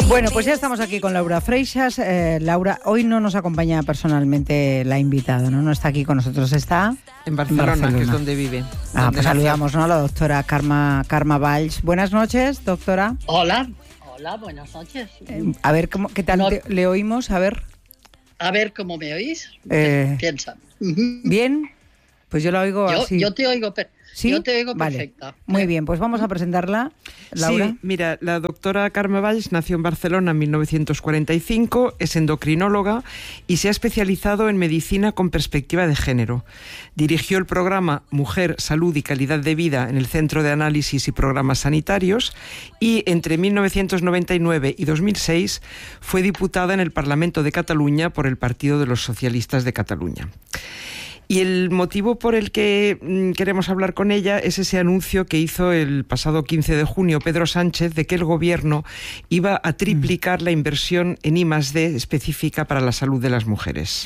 Bueno, pues ya estamos aquí con Laura Freixas. Laura, hoy no nos acompaña personalmente la invitada, ¿no? No está aquí con nosotros, está en Barcelona, que es donde vive. Pues saludamos, ¿no?, a la doctora Carme Valls. Buenas noches, doctora. Hola, buenas noches. A ver, ¿qué tal le oímos? A ver ¿cómo me oís? Piensa. ¿Bien? Pues yo la oigo así. Yo te oigo ¿Sí? Yo te oigo vale. perfecta. Muy bien, pues vamos a presentarla, Laura. Sí, mira, la doctora Carme Valls nació en Barcelona en 1945, es endocrinóloga y se ha especializado en medicina con perspectiva de género. Dirigió el programa Mujer, Salud y Calidad de Vida en el Centro de Análisis y Programas Sanitarios y entre 1999 y 2006 fue diputada en el Parlamento de Cataluña por el Partido de los Socialistas de Cataluña. Y el motivo por el que queremos hablar con ella es ese anuncio que hizo el pasado 15 de junio Pedro Sánchez de que el gobierno iba a triplicar la inversión en I+D específica para la salud de las mujeres.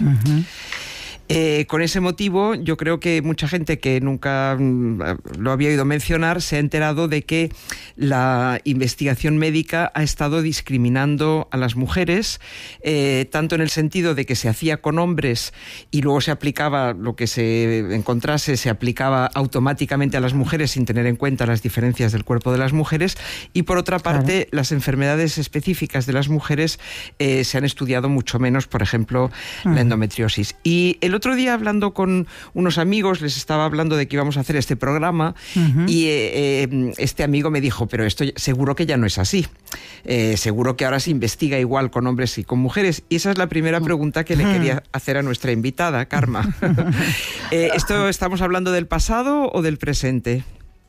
Con ese motivo, yo creo que mucha gente que nunca lo había oído mencionar se ha enterado de que la investigación médica ha estado discriminando a las mujeres, tanto en el sentido de que se hacía con hombres y luego se aplicaba lo que se encontrase, se aplicaba automáticamente a las mujeres sin tener en cuenta las diferencias del cuerpo de las mujeres, y por otra parte, las enfermedades específicas de las mujeres se han estudiado mucho menos, por ejemplo, la endometriosis. Y el otro día, hablando con unos amigos, les estaba hablando de que íbamos a hacer este programa y este amigo me dijo, pero esto seguro que ya no es así. Seguro que ahora se investiga igual con hombres y con mujeres. Y esa es la primera pregunta que le quería hacer a nuestra invitada, Carme. ¿Esto estamos hablando del pasado o del presente?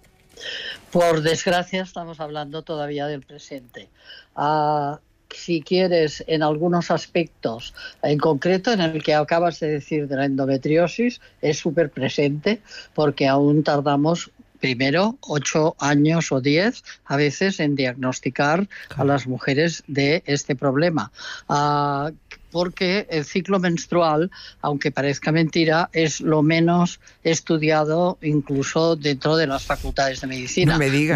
Por desgracia estamos hablando todavía del presente. Si quieres, en algunos aspectos, en concreto en el que acabas de decir de la endometriosis, es súper presente porque aún tardamos primero 8 años o 10 a veces en diagnosticar a las mujeres de este problema. Porque el ciclo menstrual, aunque parezca mentira, es lo menos estudiado incluso dentro de las facultades de medicina. No me digas.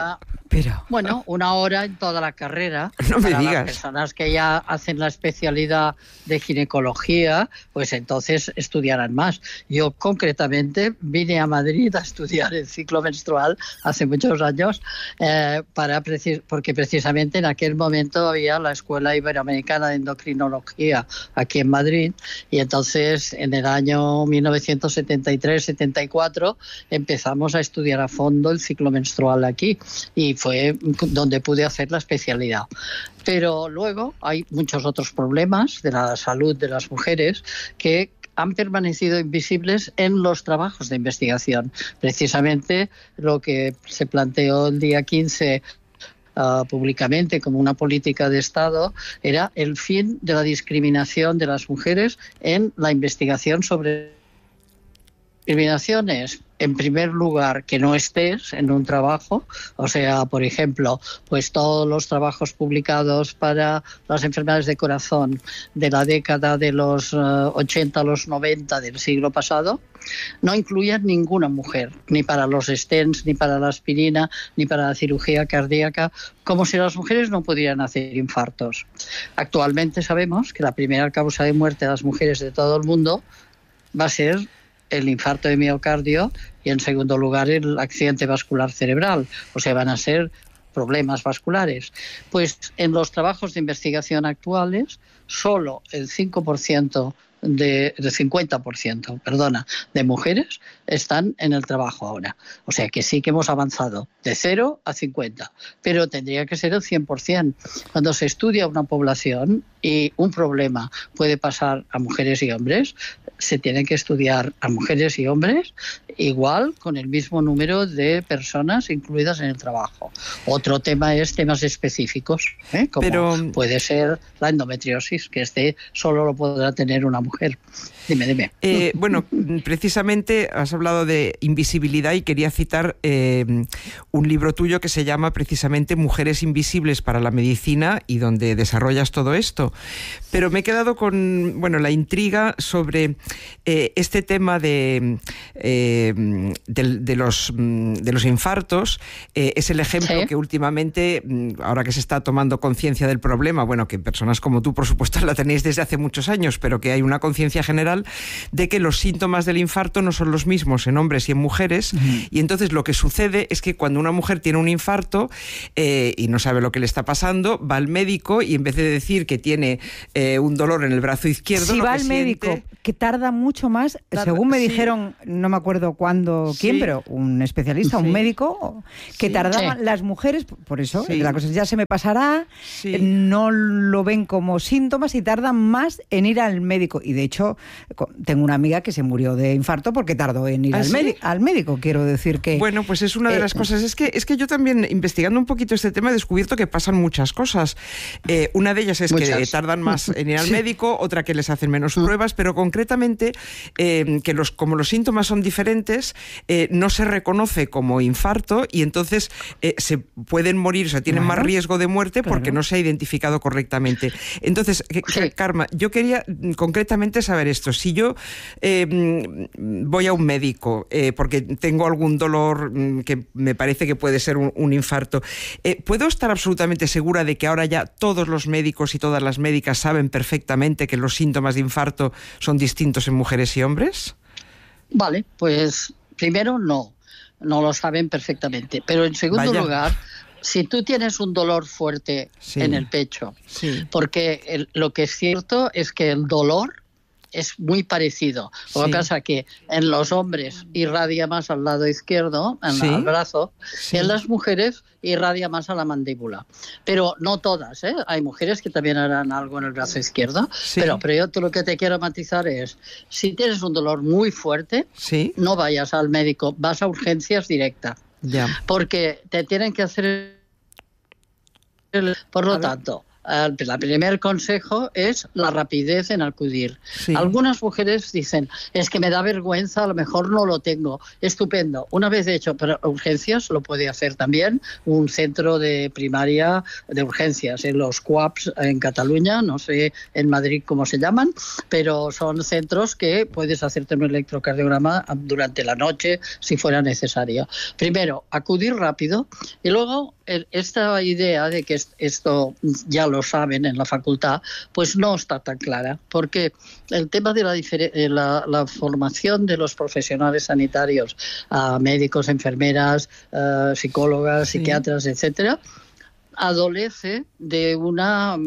Una hora en toda la carrera. No me para digas. Las personas que ya hacen la especialidad de ginecología, pues entonces estudiarán más. Yo concretamente vine a Madrid a estudiar el ciclo menstrual hace muchos años, porque precisamente en aquel momento había la Escuela Iberoamericana de Endocrinología aquí en Madrid, y entonces en el año 1973-74 empezamos a estudiar a fondo el ciclo menstrual aquí, y fue donde pude hacer la especialidad. Pero luego hay muchos otros problemas de la salud de las mujeres que han permanecido invisibles en los trabajos de investigación. Precisamente lo que se planteó el día 15 públicamente como una política de Estado era el fin de la discriminación de las mujeres en la investigación sobre discriminaciones. En primer lugar, que no estés en un trabajo, o sea, por ejemplo, pues todos los trabajos publicados para las enfermedades de corazón de la década de los 80 a los 90 del siglo pasado, no incluían ninguna mujer, ni para los stents, ni para la aspirina, ni para la cirugía cardíaca, como si las mujeres no pudieran hacer infartos. Actualmente sabemos que la primera causa de muerte de las mujeres de todo el mundo va a ser el infarto de miocardio y en segundo lugar el accidente vascular cerebral, o sea, van a ser problemas vasculares. Pues en los trabajos de investigación actuales, solo el 50% de mujeres están en el trabajo ahora. O sea que sí que hemos avanzado de 0 a 50, pero tendría que ser el 100%. Cuando se estudia una población y un problema puede pasar a mujeres y hombres, se tiene que estudiar a mujeres y hombres igual, con el mismo número de personas incluidas en el trabajo. Otro tema es temas específicos, como puede ser la endometriosis, que solo lo podrá tener una mujer. Dime. Bueno, precisamente has hablado de invisibilidad y quería citar un libro tuyo que se llama precisamente Mujeres Invisibles para la Medicina, y donde desarrollas todo esto. Pero me he quedado con, bueno, la intriga sobre este tema de los infartos. Es el ejemplo que últimamente, ahora que se está tomando conciencia del problema, bueno, que personas como tú, por supuesto, la tenéis desde hace muchos años, pero que hay una conciencia general de que los síntomas del infarto no son los mismos en hombres y en mujeres, y entonces lo que sucede es que cuando una mujer tiene un infarto y no sabe lo que le está pasando, va al médico y en vez de decir que tiene un dolor en el brazo izquierdo... Si va al médico, que tarda mucho más, según me dijeron, no me acuerdo cuándo, quién, pero un especialista, un médico, que tardaban las mujeres, por eso, la cosa ya se me pasará, no lo ven como síntomas y tardan más en ir al médico. Y de hecho, tengo una amiga que se murió de infarto porque tardó en ir al médico, quiero decir que... Bueno, pues es una de las cosas. Es que yo también, investigando un poquito este tema, he descubierto que pasan muchas cosas. Una de ellas es que tardan más en ir al médico, otra que les hacen menos pruebas, pero concretamente que como los síntomas son diferentes, no se reconoce como infarto y entonces se pueden morir, o sea, tienen más riesgo de muerte porque no se ha identificado correctamente. Entonces, Karma, yo quería concretamente saber esto. Si yo voy a un médico porque tengo algún dolor que me parece que puede ser un infarto, ¿puedo estar absolutamente segura de que ahora ya todos los médicos y todas las médicas saben perfectamente que los síntomas de infarto son distintos en mujeres y hombres? Vale, pues primero no lo saben perfectamente. Pero en segundo lugar, si tú tienes un dolor fuerte en el pecho, porque lo que es cierto es que el dolor es muy parecido. Lo que pasa es que en los hombres irradia más al lado izquierdo, al brazo, y en las mujeres irradia más a la mandíbula. Pero no todas, ¿eh? Hay mujeres que también harán algo en el brazo izquierdo, pero yo lo que te quiero matizar es, si tienes un dolor muy fuerte, no vayas al médico, vas a urgencias directa. Porque te tienen que hacer... Por lo tanto, el primer consejo es la rapidez en acudir. Algunas mujeres dicen, es que me da vergüenza, a lo mejor no lo tengo. Estupendo. Una vez hecho, pero urgencias lo puede hacer también un centro de primaria de urgencias, en los CUAPs en Cataluña, no sé en Madrid cómo se llaman, pero son centros que puedes hacerte un electrocardiograma durante la noche si fuera necesario. Primero, acudir rápido y luego esta idea de que esto ya lo saben en la facultad, pues no está tan clara, porque el tema de la formación de los profesionales sanitarios, médicos, enfermeras, psicólogas, psiquiatras, etcétera, adolece de una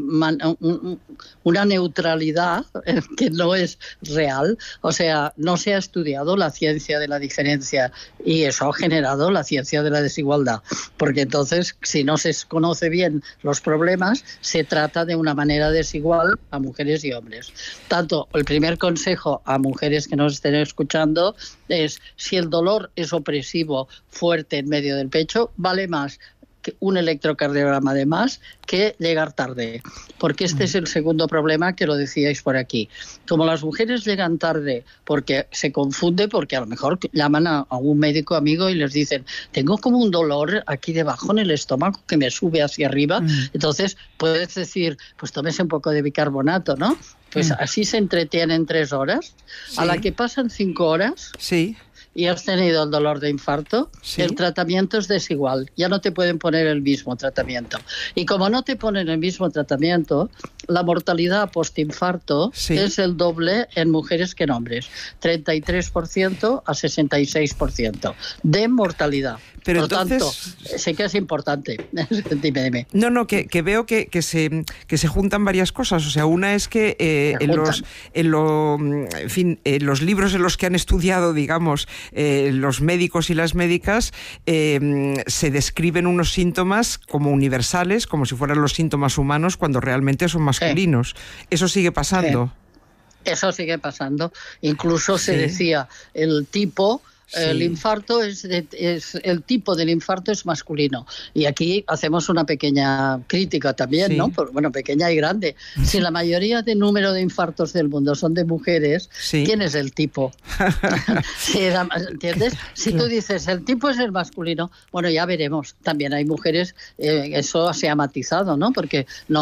neutralidad que no es real. O sea, no se ha estudiado la ciencia de la diferencia y eso ha generado la ciencia de la desigualdad. Porque entonces, si no se conoce bien los problemas, se trata de una manera desigual a mujeres y hombres. Tanto, el primer consejo a mujeres que nos estén escuchando es, si el dolor es opresivo, fuerte en medio del pecho, vale más un electrocardiograma de más que llegar tarde, porque este es el segundo problema que lo decíais por aquí. Como las mujeres llegan tarde porque se confunde, porque a lo mejor llaman a un médico amigo y les dicen, tengo como un dolor aquí debajo en el estómago que me sube hacia arriba, entonces puedes decir, pues tómese un poco de bicarbonato, ¿no? Pues así se entretienen 3 horas, a la que pasan 5 horas... y has tenido el dolor de infarto, el tratamiento es desigual. Ya no te pueden poner el mismo tratamiento. Y como no te ponen el mismo tratamiento, la mortalidad postinfarto es el doble en mujeres que en hombres. 33% a 66% de mortalidad. Pero por entonces... tanto, sé que es importante. Dime. No, que veo que se juntan varias cosas. O sea, una es que en los libros en los que han estudiado, digamos, los médicos y las médicas, se describen unos síntomas como universales, como si fueran los síntomas humanos, cuando realmente son masculinos. ¿Eso sigue pasando? Eso sigue pasando. Incluso se decía, el tipo... El infarto el tipo del infarto es masculino. Y aquí hacemos una pequeña crítica también, ¿no? Bueno, pequeña y grande. Si la mayoría de número de infartos del mundo son de mujeres, ¿quién es el tipo? ¿Entiendes? Si tú dices el tipo es el masculino, bueno, ya veremos. También hay mujeres, eso se ha matizado, ¿no? Porque no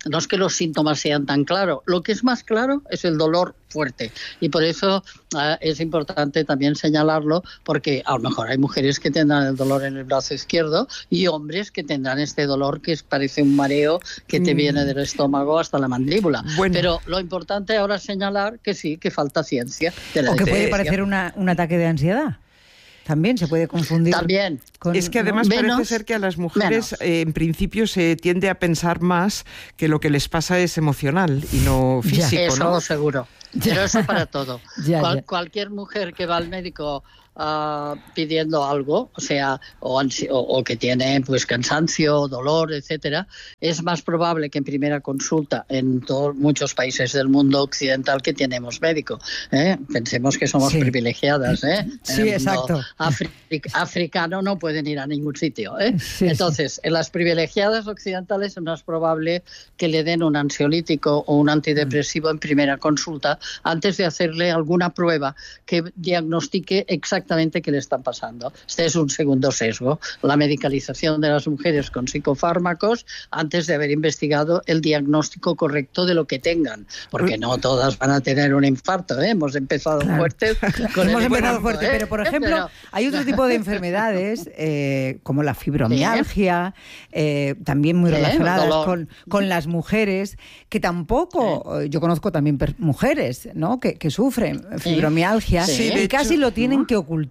no es que los síntomas sean tan claros, lo que es más claro es el dolor fuerte. Y por eso es importante también señalarlo, porque a lo mejor hay mujeres que tendrán el dolor en el brazo izquierdo y hombres que tendrán este dolor que parece un mareo que te viene del estómago hasta la mandíbula. Bueno. Pero lo importante ahora es señalar que sí, que falta ciencia. O que puede parecer un ataque de ansiedad. También se puede confundir. También. Es que además parece ser que a las mujeres en principio se tiende a pensar más que lo que les pasa es emocional y no físico. Eso ¿no? seguro. Pero eso para todo. Cualquier mujer que va al médico pidiendo algo, o sea, o que tiene pues cansancio, dolor, etcétera, es más probable que en primera consulta en muchos países del mundo occidental que tenemos médico. Pensemos que somos privilegiadas. Sí, exacto. Africano no pueden ir a ningún sitio. Entonces, en las privilegiadas occidentales es más probable que le den un ansiolítico o un antidepresivo en primera consulta antes de hacerle alguna prueba que diagnostique exactamente qué le están pasando. Este es un segundo sesgo, la medicalización de las mujeres con psicofármacos antes de haber investigado el diagnóstico correcto de lo que tengan, porque no todas van a tener un infarto, Hemos empezado fuertes. Hemos empezado fuerte, pero por ejemplo, hay otro tipo de enfermedades como la fibromialgia, también muy relacionadas con las mujeres, que tampoco, yo conozco también mujeres, ¿no?, que sufren fibromialgia y casi lo tienen que ocultar,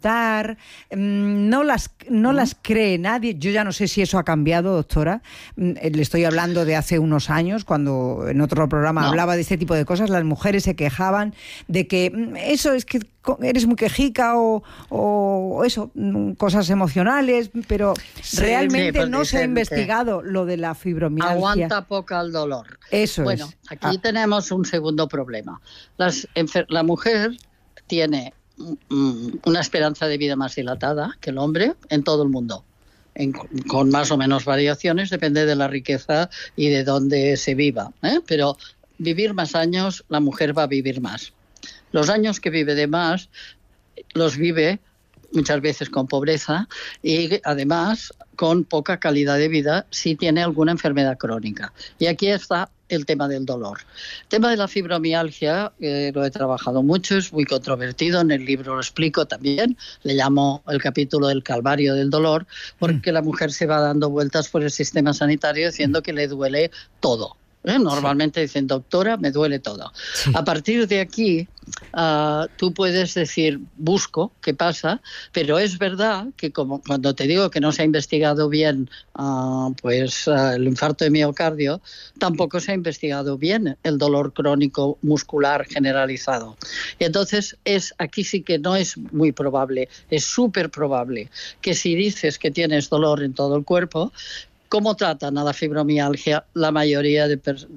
no las cree nadie. Yo ya no sé si eso ha cambiado, doctora. Le estoy hablando de hace unos años, cuando en otro programa hablaba de este tipo de cosas. Las mujeres se quejaban de que eso es que eres muy quejica o eso, cosas emocionales, pero realmente no se ha investigado lo de la fibromialgia. Aguanta poco el dolor. Eso es. Bueno, aquí tenemos un segundo problema. La mujer tiene una esperanza de vida más dilatada que el hombre en todo el mundo, con más o menos variaciones, depende de la riqueza y de dónde se viva, pero vivir más años, la mujer va a vivir más. Los años que vive de más los vive muchas veces con pobreza y además con poca calidad de vida si tiene alguna enfermedad crónica. Y aquí está el tema del dolor. El tema de la fibromialgia, lo he trabajado mucho, es muy controvertido, en el libro lo explico también, le llamo el capítulo del calvario del dolor, porque la mujer se va dando vueltas por el sistema sanitario diciendo que le duele todo. Normalmente dicen, doctora, me duele todo. Sí. A partir de aquí, tú puedes decir, busco qué pasa, pero es verdad que como cuando te digo que no se ha investigado bien el infarto de miocardio, tampoco se ha investigado bien el dolor crónico muscular generalizado. Y entonces aquí sí que no es muy probable, es súper probable que si dices que tienes dolor en todo el cuerpo, ¿cómo tratan a la fibromialgia la mayoría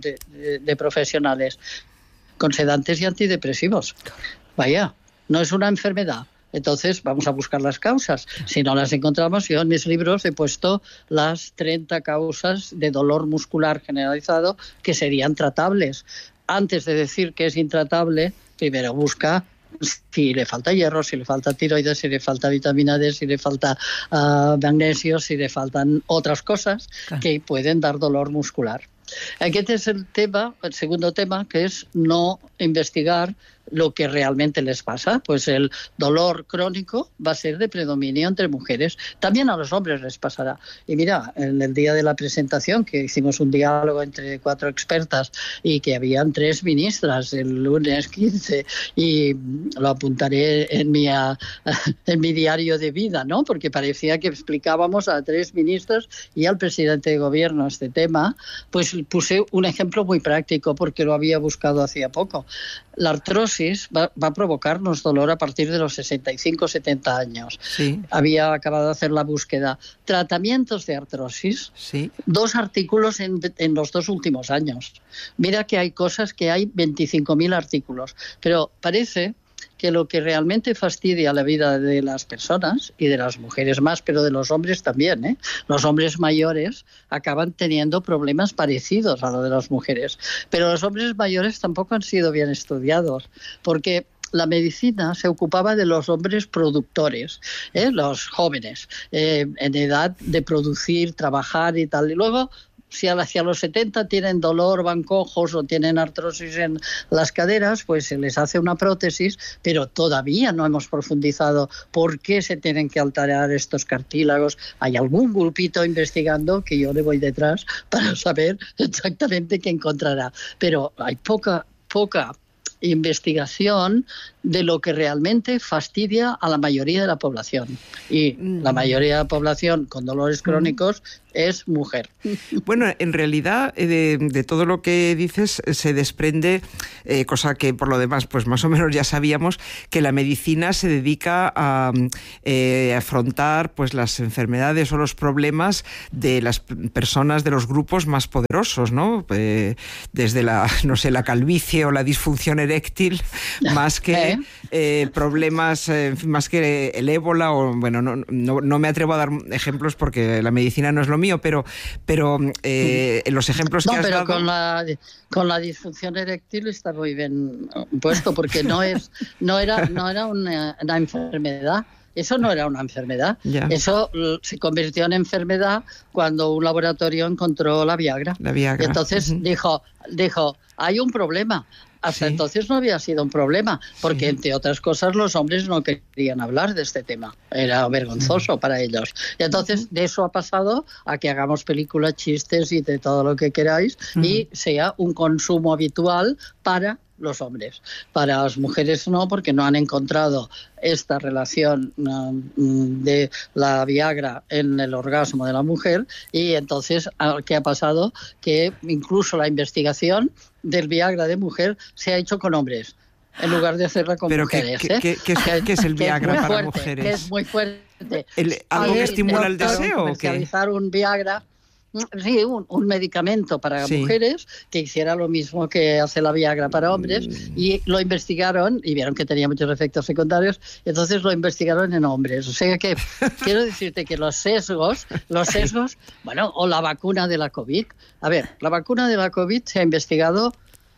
de profesionales? Con sedantes y antidepresivos. Vaya, no es una enfermedad. Entonces vamos a buscar las causas. Si no las encontramos, yo en mis libros he puesto las 30 causas de dolor muscular generalizado que serían tratables. Antes de decir que es intratable, primero busca si le falta hierro, si le falta tiroides, si le falta vitamina D, si le falta magnesio, si le faltan otras cosas que pueden dar dolor muscular. Aquí es el segundo tema, que es no investigar lo que realmente les pasa. Pues el dolor crónico va a ser de predominio entre mujeres. También a los hombres les pasará. Y mira, en el día de la presentación, que hicimos un diálogo entre 4 expertas y que habían 3 ministras el lunes 15, y lo apuntaré en mi diario de vida, ¿no? Porque parecía que explicábamos a 3 ministros y al presidente de gobierno este tema, pues puse un ejemplo muy práctico porque lo había buscado hacía poco. La artrosis va a provocarnos dolor a partir de los 65-70 años. Sí. Había acabado de hacer la búsqueda. Tratamientos de artrosis, 2 artículos en los 2 últimos años. Mira que hay cosas que hay 25.000 artículos, pero parece que lo que realmente fastidia la vida de las personas, y de las mujeres más, pero de los hombres también, los hombres mayores acaban teniendo problemas parecidos a lo de las mujeres. Pero los hombres mayores tampoco han sido bien estudiados, porque la medicina se ocupaba de los hombres productores, los jóvenes, en edad de producir, trabajar y tal. Y luego si hacia los 70 tienen dolor, van cojos o tienen artrosis en las caderas, pues se les hace una prótesis, pero todavía no hemos profundizado por qué se tienen que alterar estos cartílagos. Hay algún grupito investigando que yo le voy detrás para saber exactamente qué encontrará, pero hay poca investigación de lo que realmente fastidia a la mayoría de la población. Y la mayoría de la población con dolores crónicos es mujer. Bueno, en realidad de todo lo que dices se desprende, cosa que por lo demás pues más o menos ya sabíamos, que la medicina se dedica a afrontar pues las enfermedades o los problemas de las personas de los grupos más poderosos, ¿no? Desde la calvicie o la disfunción eréctil, más que problemas, más que el ébola, o bueno, no me atrevo a dar ejemplos porque la medicina no es lo mío, pero los ejemplos que has dado... Con la disfunción eréctil está muy bien puesto, porque no era una enfermedad. Eso no era una enfermedad. Yeah. Eso se convirtió en enfermedad cuando un laboratorio encontró la Viagra. Y entonces dijo, hay un problema. Hasta entonces no había sido un problema, porque entre otras cosas los hombres no querían hablar de este tema. Era vergonzoso para ellos. Y entonces de eso ha pasado a que hagamos películas, chistes y de todo lo que queráis, y sea un consumo habitual para los hombres. Para las mujeres no, porque no han encontrado esta relación de la Viagra en el orgasmo de la mujer, y entonces, ¿qué ha pasado? Que incluso la investigación del Viagra de mujer se ha hecho con hombres, en lugar de hacerla con mujeres. ¿Qué es el Viagra para mujeres? Que es muy fuerte. ¿Algo que estimula el deseo? Comercializar un Viagra... Sí, un medicamento para mujeres que hiciera lo mismo que hace la Viagra para hombres, y lo investigaron y vieron que tenía muchos efectos secundarios, y entonces lo investigaron en hombres. O sea que quiero decirte que los sesgos, bueno, o la vacuna de la COVID. A ver, la vacuna de la COVID se ha investigado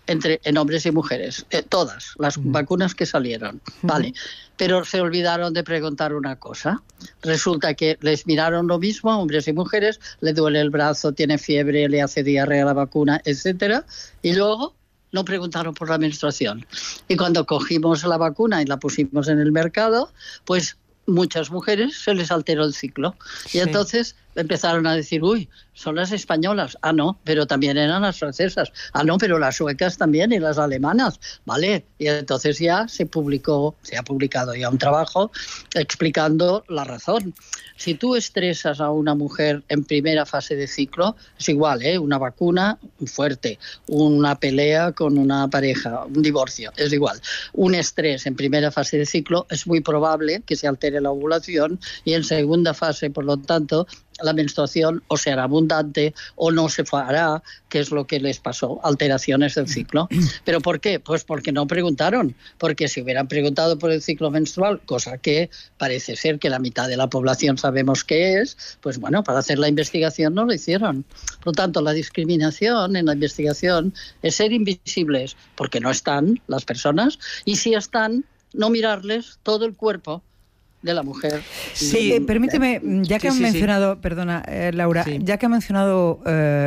en hombres y mujeres, todas las vacunas que salieron, vale, pero se olvidaron de preguntar una cosa. Resulta que les miraron lo mismo a hombres y mujeres, le duele el brazo, tiene fiebre, le hace diarrea la vacuna, etcétera, y luego no preguntaron por la menstruación. Y cuando cogimos la vacuna y la pusimos en el mercado, pues muchas mujeres se les alteró el ciclo. Y entonces empezaron a decir, uy, son las españolas. Ah, no, pero también eran las francesas. Ah, no, pero las suecas también y las alemanas. Vale, y entonces ya se ha publicado ya un trabajo explicando la razón. Si tú estresas a una mujer en primera fase de ciclo, es igual, una vacuna fuerte, una pelea con una pareja, un divorcio, es igual. Un estrés en primera fase de ciclo es muy probable que se altere la ovulación, y en segunda fase, por lo tanto, la menstruación o se hará abundante o no se hará, que es lo que les pasó, alteraciones del ciclo. ¿Pero por qué? Pues porque no preguntaron, porque si hubieran preguntado por el ciclo menstrual, cosa que parece ser que la mitad de la población sabemos que es, pues bueno, para hacer la investigación no lo hicieron. Por lo tanto, la discriminación en la investigación es ser invisibles, porque no están las personas, y si están, no mirarles todo el cuerpo de la mujer. Sí, permíteme, ya que han mencionado, perdona, Laura, ya que han mencionado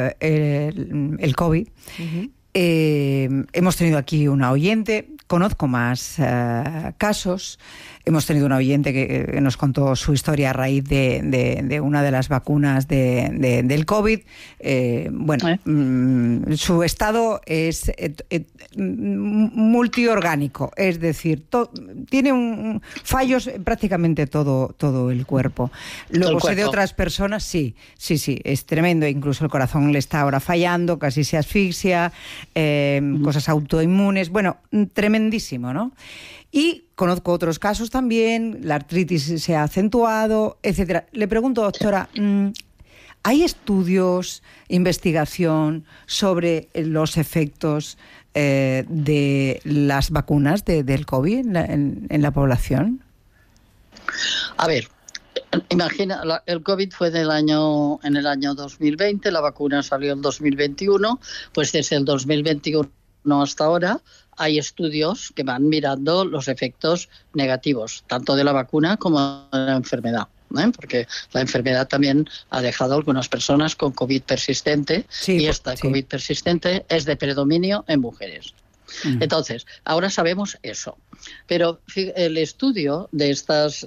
el COVID, hemos tenido aquí una oyente, conozco más casos. Hemos tenido una oyente que nos contó su historia a raíz de una de las vacunas del COVID. Su estado es multiorgánico, es decir, tiene fallos prácticamente todo el cuerpo. Luego sé de otras personas, sí, es tremendo. Incluso el corazón le está ahora fallando, casi se asfixia, cosas autoinmunes. Bueno, tremendísimo, ¿no? Y conozco otros casos también, la artritis se ha acentuado, etcétera. Le pregunto, doctora, ¿hay estudios, investigación sobre los efectos de las vacunas del COVID en la población? A ver, imagina, el COVID fue en el año 2020, la vacuna salió en 2021, pues desde el 2021 hasta ahora hay estudios que van mirando los efectos negativos, tanto de la vacuna como de la enfermedad, porque la enfermedad también ha dejado a algunas personas con COVID persistente, y esta COVID persistente es de predominio en mujeres. Entonces, ahora sabemos eso, pero el estudio de estas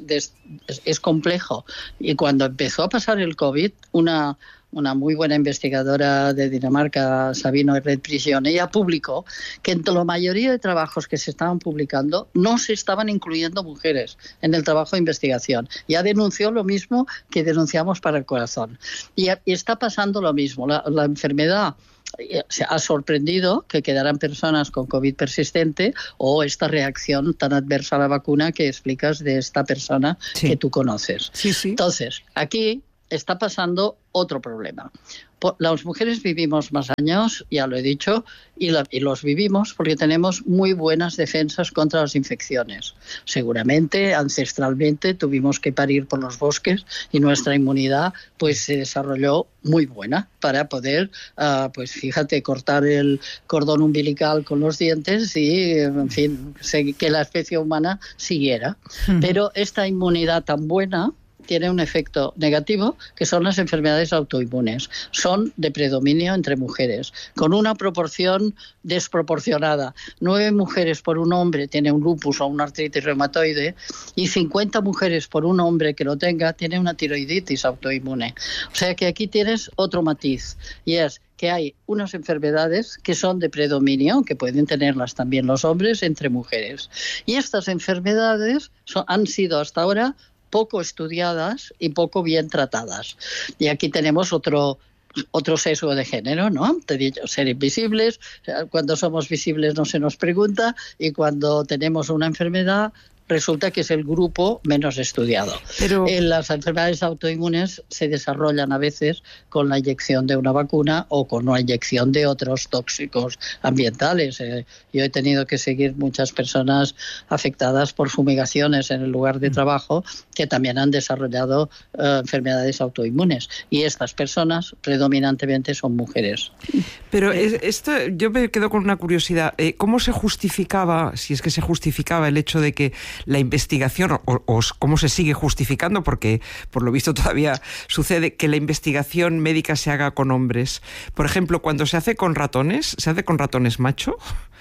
es complejo, y cuando empezó a pasar el COVID, una muy buena investigadora de Dinamarca, Sabine Red-Prisión, ella publicó que en la mayoría de trabajos que se estaban publicando no se estaban incluyendo mujeres en el trabajo de investigación. Ya denunció lo mismo que denunciamos para el corazón. Y está pasando lo mismo. La enfermedad se ha sorprendido que quedaran personas con COVID persistente, o esta reacción tan adversa a la vacuna que explicas de esta persona que tú conoces. Entonces, aquí está pasando otro problema. Las mujeres vivimos más años, ya lo he dicho, y los vivimos porque tenemos muy buenas defensas contra las infecciones. Seguramente, ancestralmente, tuvimos que parir por los bosques y nuestra inmunidad pues se desarrolló muy buena para poder, pues fíjate, cortar el cordón umbilical con los dientes y, en fin, que la especie humana siguiera. Pero esta inmunidad tan buena tiene un efecto negativo, que son las enfermedades autoinmunes. Son de predominio entre mujeres, con una proporción desproporcionada. 9 mujeres por un hombre tiene un lupus o una artritis reumatoide, y 50 mujeres por un hombre que lo tenga tiene una tiroiditis autoinmune. O sea que aquí tienes otro matiz, y es que hay unas enfermedades que son de predominio, que pueden tenerlas también los hombres, entre mujeres. Y estas enfermedades han sido hasta ahora poco estudiadas y poco bien tratadas. Y aquí tenemos otro sesgo de género, ¿no? Te he dicho, ser invisibles. Cuando somos visibles no se nos pregunta, y cuando tenemos una enfermedad resulta que es el grupo menos estudiado. Pero las enfermedades autoinmunes se desarrollan a veces con la inyección de una vacuna o con la inyección de otros tóxicos ambientales. Yo he tenido que seguir muchas personas afectadas por fumigaciones en el lugar de trabajo que también han desarrollado enfermedades autoinmunes, y estas personas predominantemente son mujeres. Pero esto, yo me quedo con una curiosidad. ¿Cómo se justificaba, si es que se justificaba, el hecho de que la investigación, o cómo se sigue justificando, porque por lo visto todavía sucede, que la investigación médica se haga con hombres? Por ejemplo, cuando se hace con ratones, ¿se hace con ratones macho?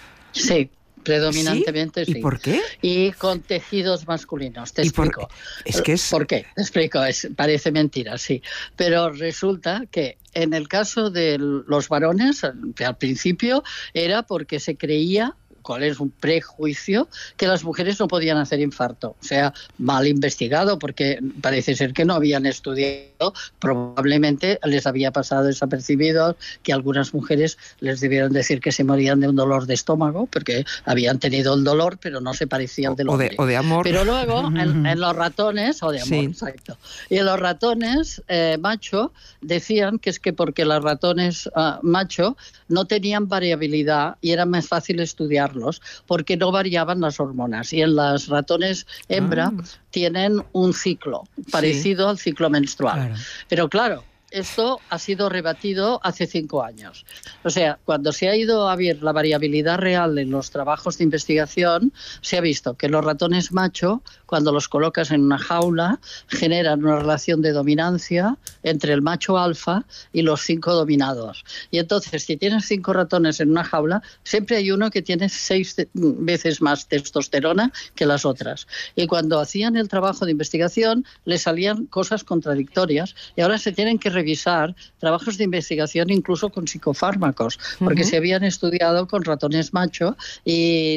Sí. Predominantemente sí. ¿Y por qué? Y con tejidos masculinos. Te explico. ¿Por qué? Te explico. Parece mentira, sí. Pero resulta que en el caso de los varones, al principio, era porque se creía, cuál es un prejuicio, que las mujeres no podían hacer infarto. O sea, mal investigado, porque parece ser que no habían estudiado, probablemente les había pasado desapercibido que algunas mujeres les debieron decir que se morían de un dolor de estómago, porque habían tenido el dolor, pero no se parecía al del hombre. O de amor. Pero luego, en los ratones, o de amor, exacto. Y en los ratones macho, decían que es que porque los ratones macho no tenían variabilidad y era más fácil estudiarlos, porque no variaban las hormonas. Y en los ratones hembra tienen un ciclo parecido al ciclo menstrual. Claro. Pero claro, esto ha sido rebatido hace 5 años. O sea, cuando se ha ido a ver la variabilidad real en los trabajos de investigación, se ha visto que los ratones macho, cuando los colocas en una jaula, generan una relación de dominancia entre el macho alfa y los 5 dominados. Y entonces, si tienes 5 ratones en una jaula, siempre hay uno que tiene 6 veces más testosterona que las otras. Y cuando hacían el trabajo de investigación, les salían cosas contradictorias, y ahora se tienen que revisar trabajos de investigación incluso con psicofármacos, porque se habían estudiado con ratones macho y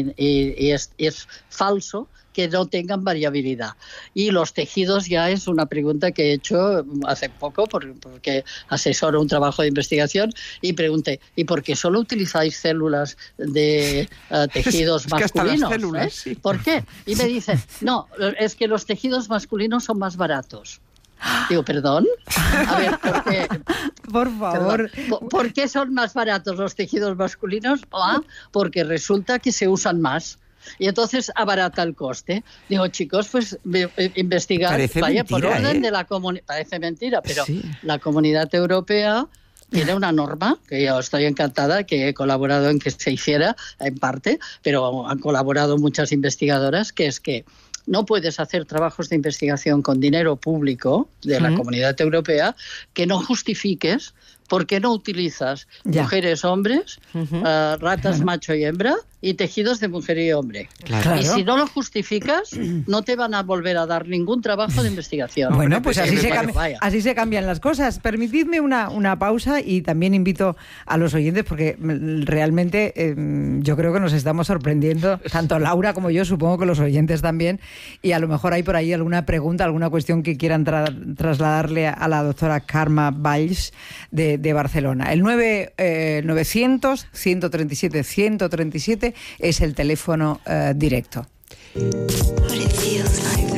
es falso que no tengan variabilidad. Y los tejidos ya es una pregunta que he hecho hace poco, porque asesoro un trabajo de investigación, y pregunté, ¿y por qué solo utilizáis células de tejidos masculinos? Células, sí. ¿Por qué? Y me dicen, no, es que los tejidos masculinos son más baratos. Digo, ¿perdón? A ver, ¿por qué? Por favor. ¿Por qué son más baratos los tejidos masculinos? Porque resulta que se usan más. Y entonces abarata el coste. Digo, chicos, pues investigar. Parece vaya, mentira, por orden de la comunidad. Parece mentira, pero la Comunidad Europea tiene una norma, que yo estoy encantada, que he colaborado en que se hiciera en parte, pero han colaborado muchas investigadoras, que es que no puedes hacer trabajos de investigación con dinero público de la Comunidad Europea que no justifiques. ¿Por qué no utilizas mujeres, hombres, ratas macho y hembra y tejidos de mujer y hombre? Claro. Y si no lo justificas, no te van a volver a dar ningún trabajo de investigación. Bueno, pues así se cambian las cosas. Permitidme una pausa y también invito a los oyentes, porque realmente yo creo que nos estamos sorprendiendo, tanto Laura como yo, supongo que los oyentes también, y a lo mejor hay por ahí alguna pregunta, alguna cuestión que quieran trasladarle a la doctora Carme Valls de Barcelona. El 900-137-137 es el teléfono directo. What it feels like.